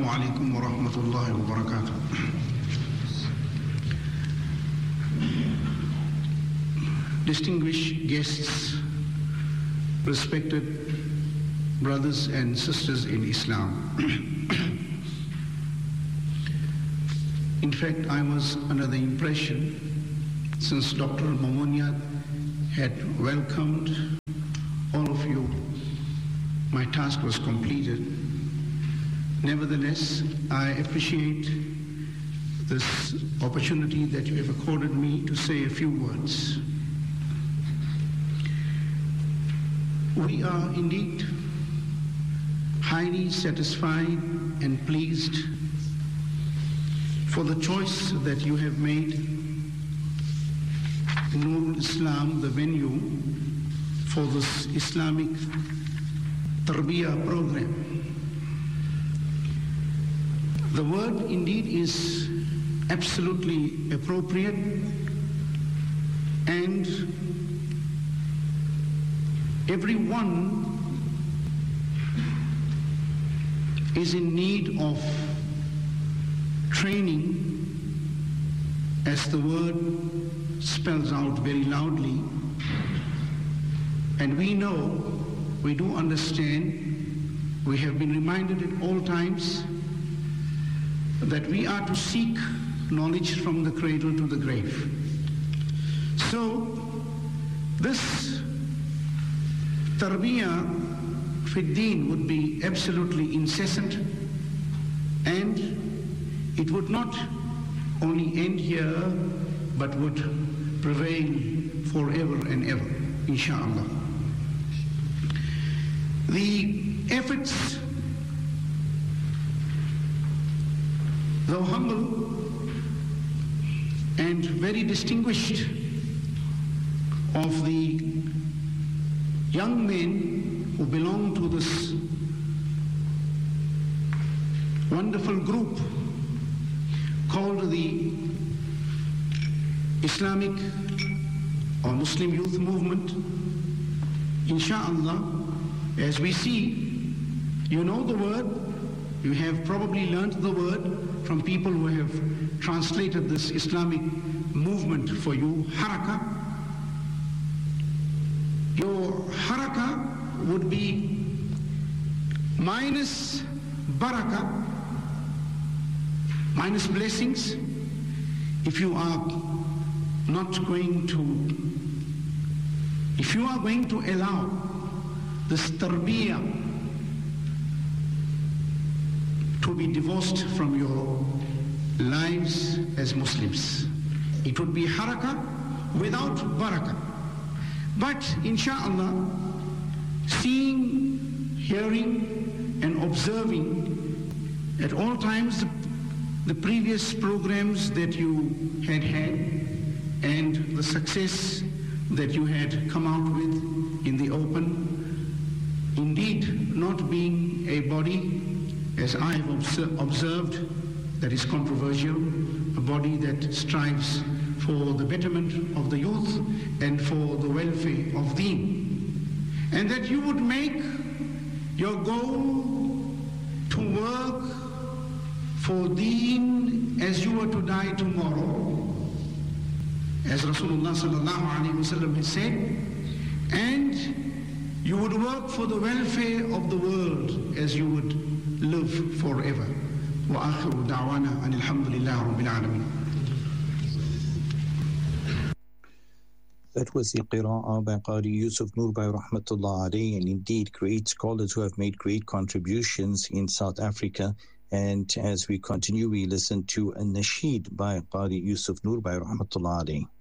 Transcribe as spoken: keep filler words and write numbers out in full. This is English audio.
Assalamu alaikum wa rahmatullahi wa barakatuh. Distinguished guests, respected brothers and sisters in Islam. In fact, I was under the impression, since Doctor Mamonia had welcomed all of you, my task was completed. Nevertheless, I appreciate this opportunity that you have accorded me to say a few words. We are indeed highly satisfied and pleased for the choice that you have made Nurul Islam, the venue for this Islamic Tarbiyah program. The word indeed is absolutely appropriate, and everyone is in need of training, as the word spells out very loudly. And we know, we do understand, we have been reminded at all times that we are to seek knowledge from the cradle to the grave. So this Tarbiyah Fiddin would be absolutely incessant, and it would not only end here, but would prevail forever and ever, inshallah. The efforts, though humble and very distinguished, of the young men who belong to this wonderful group called the Islamic or Muslim Youth Movement, inshallah, as we see, you know the word, you have probably learned the word from people who have translated this Islamic movement for you, haraka. Your haraka would be minus barakah, minus blessings, if you are not going to, if you are going to allow this tarbiyah to be divorced from your lives as Muslims. It would be haraka without barakah. But inshallah, seeing, hearing and observing at all times the, the previous programs that you had had and the success that you had come out with in the open, indeed not being a body, as I have obser- observed, that is controversial, a body that strives for the betterment of the youth and for the welfare of deen. And that you would make your goal to work for deen as you were to die tomorrow, as Rasulullah sallallahu alaihi wasallam has said, and you would work for the welfare of the world as you would live forever. Wa akhiru da'wana anil hamdulillahi rabbil alamin. That was the Qira'ah by Qari Yusuf Nur Bhai Rahmatullah Alayhi, and indeed great scholars who have made great contributions in South Africa. And as we continue, we listen to a nasheed by Qari Yusuf Nur Bhai Rahmatullah Alayhi.